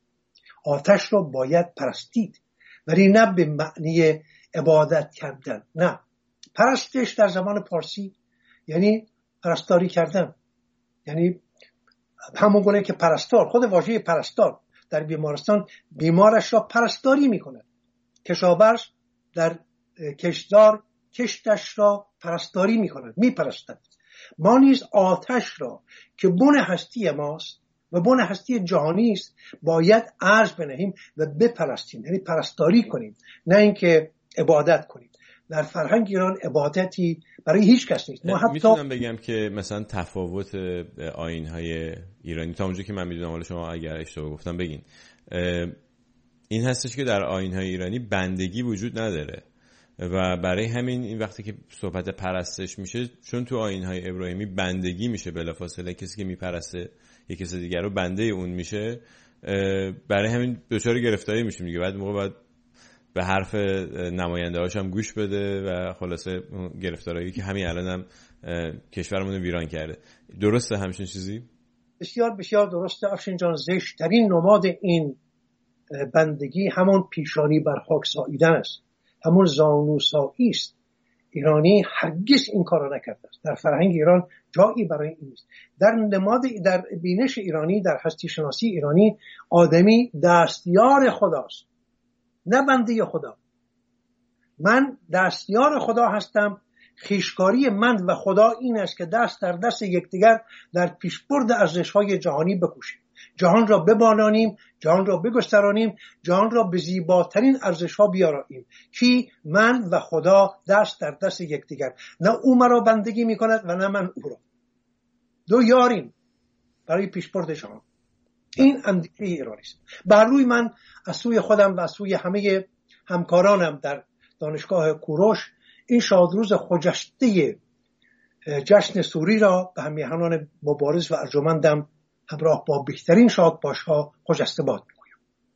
آتش رو باید پرستید، ولی نه به معنی عبادت کردن. نه، پرستش در زمان پارسی یعنی پرستاری کردن، یعنی همون گونه که پرستار، خود واژه پرستار در بیمارستان بیمارش را پرستاری میکنه. کشاورز در کشتزار کشتش را پرستاری میکنه، میپرستد. ما نیز آتش را که بن هستی ماست و بن هستی جهانی است باید ارج بنهیم و بپرستیم، یعنی پرستاری کنیم، نه اینکه عبادت کنیم. در فرهنگ ایران عبادتی برای هیچ کس نیست. ما حتی میتونم بگم که مثلا تفاوت آیین‌های ایرانی تا اونجایی که من میدونم، حالا شما اگر اشتباه گفتم بگین، این هستش که در آیین‌های ایرانی بندگی وجود نداره و برای همین این وقتی که صحبت پرستش میشه، چون تو آیین‌های ابراهیمی بندگی میشه، بلافاصله کسی که میپرسته یک کسی دیگر رو بنده اون میشه، برای همین دچار گرفتاری میشیم دیگه. بعد موقع بعد به حرف نماینده هاش هم گوش بده و خلاصه گرفتاری که همین الان هم کشورمون رو ویران کرده. درسته همچین چیزی؟ بسیار بسیار درسته افشین جان. زشترین نماد این بندگی همون پیشانی بر خاک ساییدن است، همون زانوسایی است. ایرانی هرگز این کارو نکرده است. در فرهنگ ایران جایی برای این نیست. در نماد در بینش ایرانی، در هستی شناسی ایرانی، آدمی دستیار خداست، نه بنده خدا. من دستیار خدا هستم. خویشکاری من و خدا این است که دست در دست یکدیگر در پیشبرد ارزش‌های جهانی بکوشیم، جهان را ببالانیم، جهان را بگسترانیم، جهان را به زیباترین ارزش‌ها بیاراییم. کی؟ من و خدا دست در دست یکدیگر، نه او مرا بندگی می‌کند و نه من او را. دو یاریم برای پیشبرد جهان. این اندیشه ایرانی است. بر روی من از سوی خودم و از سوی همه همکارانم در دانشگاه کوروش این شادروز خجسته جشن سوری را به همیهنان مبارز و ارجمندم همراه با بهترین شادباش‌ها خجسته باد می‌گویم.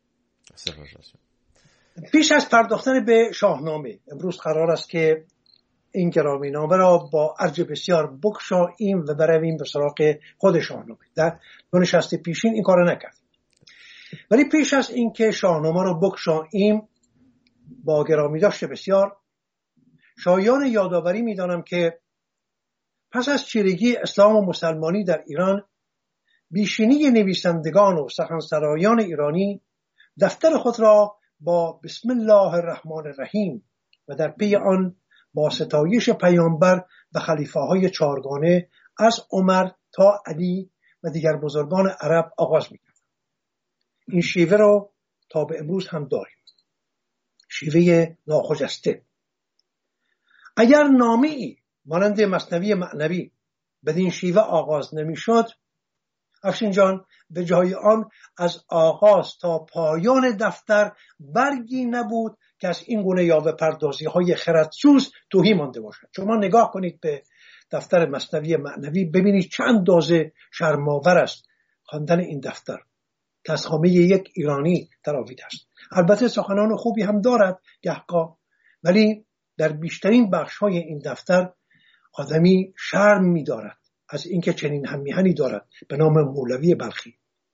پیش از پرداختن به شاهنامه، امروز قرار است که این گرامی نامه را با ارج بسیار بگشاییم و برویم به سراغ خود شاهنامه. در دو نشست پیشین این کار نکردیم، ولی پیش از این که شاهنامه را بگشاییم با گرامی داشته بسیار شایان یادآوری می‌دانم که پس از چیرگی اسلام و مسلمانی در ایران، بیشینی نویسندگان و سخنسرایان ایرانی دفتر خود را با بسم الله الرحمن الرحیم و در پی آن با ستایش پیامبر و خلیفه های چارگانه از عمر تا علی و دیگر بزرگان عرب آغاز می‌کرد. این شیوه را تا به امروز هم داریم، شیوه ناخجسته. اگر نامه‌ای مانند مثنوی معنوی بدین شیوه آغاز نمی‌شد، افشین جان به جای آن از آغاز تا پایان دفتر برگی نبود که از این گونه یاوه پردازی های خردسوز توهی مانده باشد. شما نگاه کنید به دفتر مثنوی معنوی، ببینید چند اندازه شرم‌آور است خواندن این دفتر که از خامه یک ایرانی تراویده است. البته سخنان خوبی هم دارد گهگاه، ولی در بیشترین بخش‌های این دفتر آدمی شرم می‌دارد از اینکه چنین هم میهنی دارد به نام مولوی بلخی.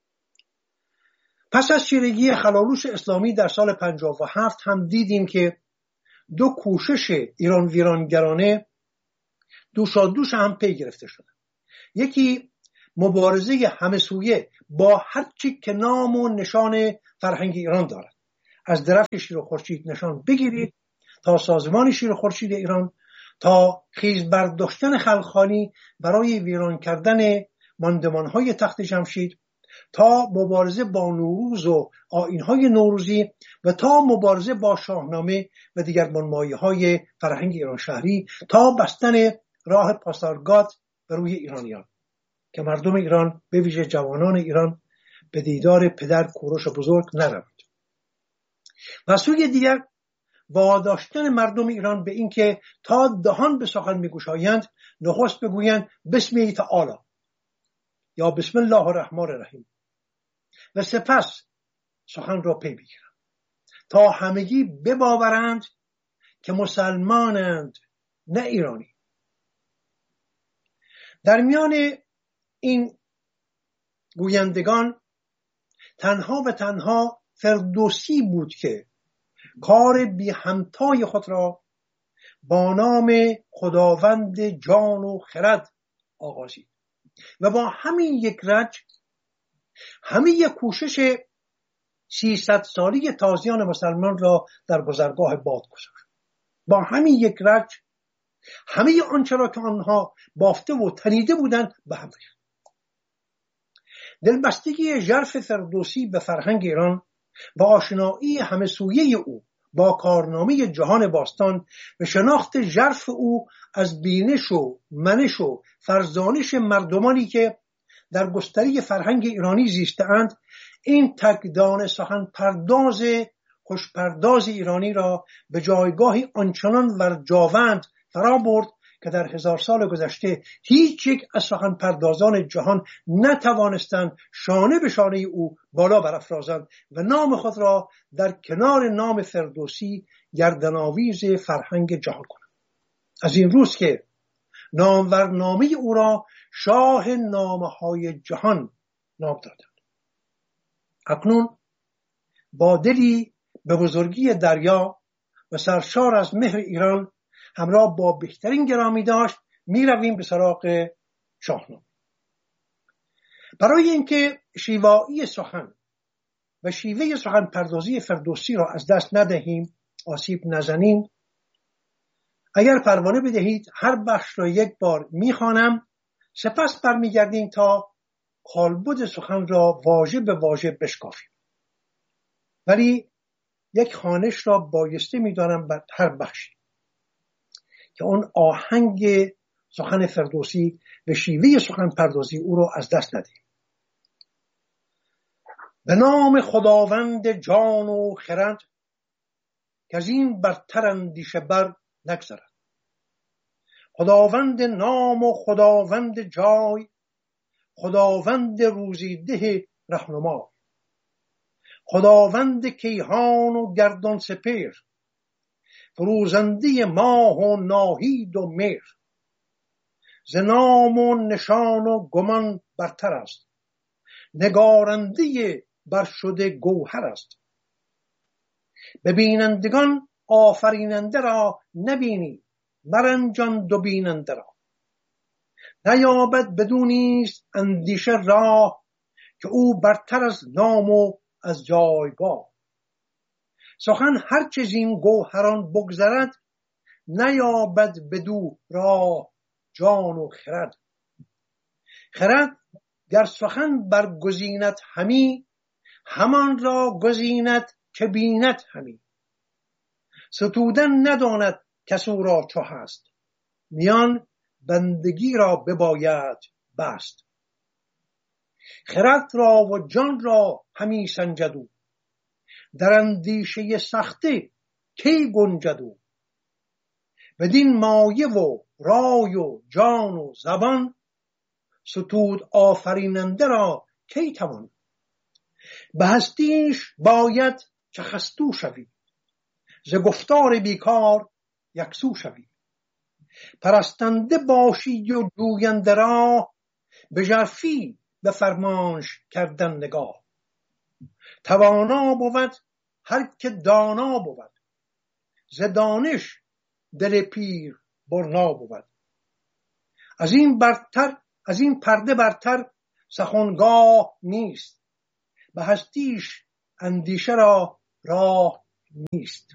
پس از چیرگی خلالوش اسلامی در سال پنجاه و هفت هم دیدیم که دو کوشش ایران ویرانگرانه دوشادوش هم پی گرفته شد. یکی مبارزه همه‌سویه با هر چی که نام و نشان فرهنگ ایران دارد، از درفش شیر و خورشید نشان بگیرید تا سازمان شیر و خورشید ایران، تا خیز برداشتن خلخانی برای ویران کردن ماندمانهای تخت جمشید، تا مبارزه با نوروز و آیین‌های نوروزی و تا مبارزه با شاهنامه و دیگر بنمایه‌های فرهنگ ایران شهری، تا بستن راه پاسارگاد بر روی ایرانیان که مردم ایران به ویژه جوانان ایران به دیدار پدر کوروش بزرگ نروند. و سوی دیگر واداشتن مردم ایران به اینکه تا دهان به سخن میگشایند نخست بگویند بسم تعالی یا بسم الله الرحمن الرحیم و سپس سخن را پی بگیرند تا همگی بباورند که مسلمانند نه ایرانی. در میان این گویندگان تنها و تنها فردوسی بود که کار بی همتای خود را با نام خداوند جان و خرد آغازید و با همین یک رج همه یک کوشش سیصد سالی تازیان مسلمان را در گذرگاه باد گذاشت. با همین یک رج همه آنچه را که آنها بافته و تنیده بودند به هم ریخت. دلبستگی ژرف فردوسی به فرهنگ ایران و آشنایی همه سویه او با کارنامه جهان باستان و شناخت ژرف او از بینش و منش و فرزانش مردمانی که در گستری فرهنگ ایرانی زیسته‌اند، این تکدان سخن پرداز خوشپرداز ایرانی را به جایگاهی آنچنان ورجاوند فرا برد که در هزار سال گذشته هیچ یک از سخن پردازان جهان نتوانستند شانه به شانه او بالا برافرازند و نام خود را در کنار نام فردوسی گردن‌آویز فرهنگ جهان کنند. از این روز که نامورنامه او را شاه نامه‌های جهان نام دادند. اکنون با دلی به بزرگی دریا و سرشار از مهر ایران همراه با بهترین گرامی داشت می رویم به سراغ شاهنامه. برای اینکه شیوایی سخن و شیوه سخن پردازی فردوسی را از دست ندهیم، آسیب نزنیم، اگر پروانه بدهید هر بخش را یک بار می خوانم، سپس برمیگردیم تا کالبد سخن را واژه به واژه بشکافیم. ولی یک خوانش را بایسته می دانم بر هر بخشی که اون آهنگ سخن فردوسی و شیوه سخن پردازی او را از دست ندهیم. به نام خداوند جان و خرد که از این برتر اندیشه بر نگذرد. خداوند نام و خداوند جای، خداوند روزیده رهنمای، خداوند کیهان و گردان سپیر، فروزنده ماه و ناهید و میر. ز نام و نشان و گمان برتر است، نگارنده برشده گوهر است. ببینندگان آفریننده را نبینی، مرنجان دو بیننده را. نیابد بدو نیز اندیشه راه، که او برتر از نام و از جایگاه. سخن هر چه زین گوهران بگذرد، نیابد بدو راه جان و خرد. خرد گر سخن برگزیند همی، همان را گزیند که بیند همی. ستودن نداند کس او را چو هست، میان بندگی را بباید بست. خرد را و جان را همی سنجد او، در اندیشه سخته کی گنجد او. بدین مایه و رای و جان و زبان، ستود آفریننده را کی توان. به هستیش باید که خستو شوی، ز گفتار بیکار یکسو شوی. پرستنده باشی و جوینده راه، به ژرفی به فرمانش کردن نگاه. توانا بود هر که دانا بود، ز دانش دل پیر برنا بود. از این برتر از این پرده برتر سخنگاه نیست، به هستیش اندیشه را راه نیست.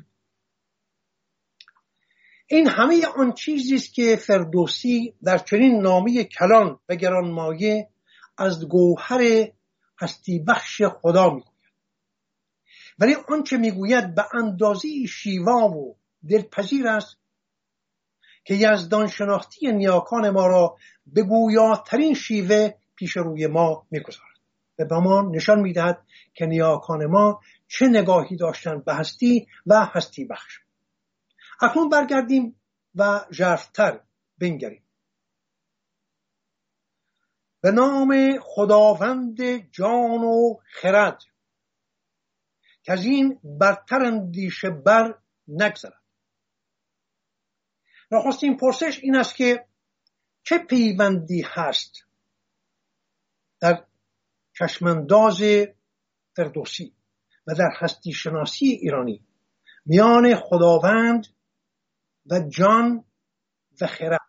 این همه آن چیزی است که فردوسی در چنین نامه کلان و گرانمایه از گوهر هستی بخش خدا میگوید. ولی آنچه میگوید به اندازه شیوا و دلپذیر است که یزدان شناختی نیاکان ما را به گویاترین شیوه پیش روی ما میگذارد و به ما نشان میدهد که نیاکان ما چه نگاهی داشتند به هستی و هستی بخش. اکنون برگردیم و ژرف‌تر بنگریم. به نام خداوند جان و خرد که از این برتر اندیشه بر نگذرد. نخستین پرسش این است که چه پیوندی هست در چشمانداز فردوسی و در هستی شناسی ایرانی میان خداوند و جان و خرد؟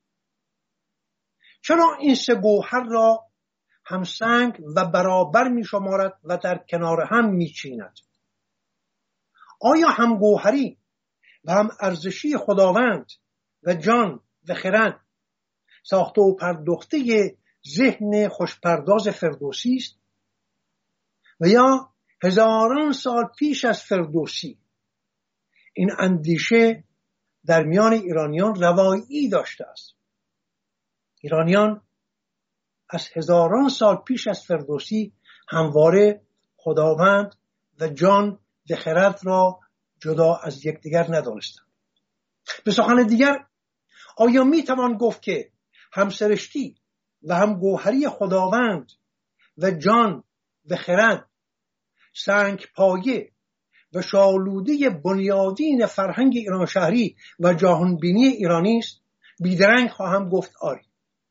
چرا این سه گوهر را همسنگ و برابر می شمارد و در کنار هم می چیند؟ آیا همگوهری و هم ارزشی خداوند و جان و خرد ساخته و پرداخته ذهن خوشپرداز فردوسی است و یا هزاران سال پیش از فردوسی این اندیشه در میان ایرانیان روایی داشته است؟ ایرانیان از هزاران سال پیش از فردوسی همواره خداوند و جان و خرد را جدا از یکدیگر ندانستند. به سخن دیگر، آیا می توان گفت که همسرشتی و همگوهری خداوند و جان و خرد سنگ پایه و شالوده بنیادین فرهنگ ایران شهری و جهانبینی ایرانی است؟ بیدرنگ خواهم گفت آری.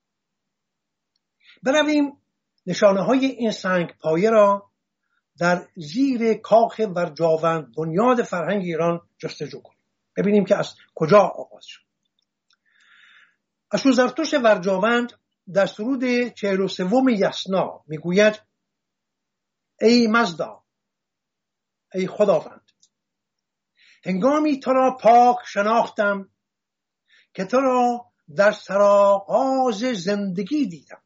برویم نشانه های این سنگ پایه را در زیر کاخ ورجاوند بنیاد فرهنگ ایران جستجو کنیم. ببینیم که از کجا آغاز شد. اشو زرتشت ورجاوند در سرود چهل و سوم یسنا میگوید: ای مزدا، ای خداوند، هنگامی تو را پاک شناختم که تو را در سرآغاز زندگی دیدم.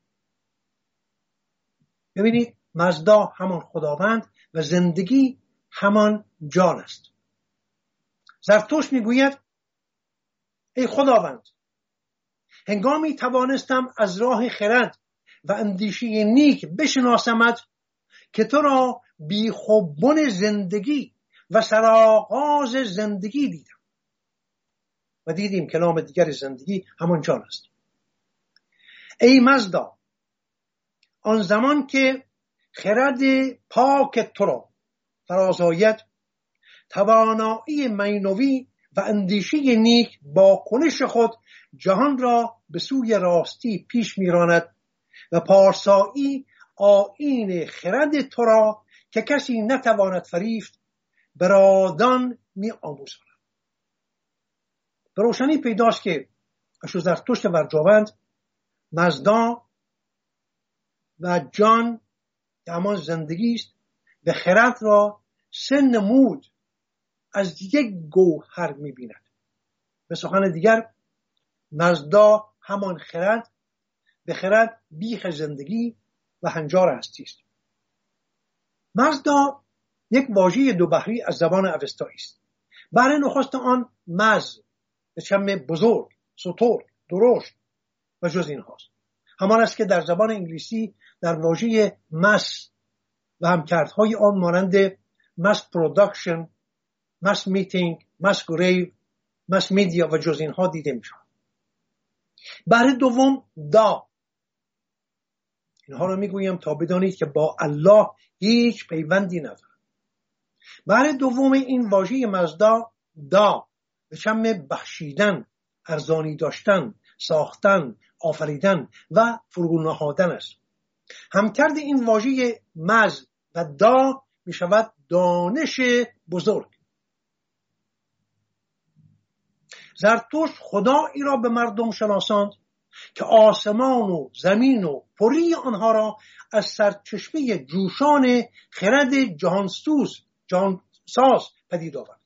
ببینید، مزدا همان خداوند و زندگی همان جان است. زرتشت میگوید: ای خداوند، هنگامی توانستم از راه خرد و اندیشه نیک بشناسمت که تو را بیخ و بن زندگی و سرآغاز زندگی دیدم. و دیدیم که نام دیگر زندگی همان جان است. ای مزدا، آن زمان که خرد پاک تو را فرازآید، توانایی مینوی و اندیشه نیک با کنش خود جهان را به سوی راستی پیش میراند و پارسایی آیین خرد تو را که کسی نتواند فریفت برادان می آموزاند. به روشنی پیداست که اشو زرتشت ورجاوند مزدا و جان همان زندگی است و خرد را سه نمود از یک گوهر می‌بیند. به سخن دیگر، مزدا همان خرد، به خرد بیخ زندگی و هنجار هستی است. مزدا یک واژه دو بحری از زبان اوستایی است. بحر نخست آن مز به چم بزرگ، ستور، درشت و جز این هاست. همان است که در زبان انگلیسی در واژه مس و همکردهای آن مانند مس پروداکشن، مس میتینگ، مس گریو، مس میدیا و جز اینها دیده می شود. بحر دوم دا. اینها رو میگویم تا بدانید که با الله هیچ پیوندی ندارد. بحر دوم این واژه مزدا دا به چم بخشیدن، ارزانی داشتن، ساختن، آفریدن و فرو نهادن است. همکرد این واژه مز و دا می شود دانش بزرگ. زرتشت خدایی را به مردم شناساند که آسمان و زمین و پری آنها را از سرچشمه جوشان خرد جهانسوز جهانساز پدید آورد.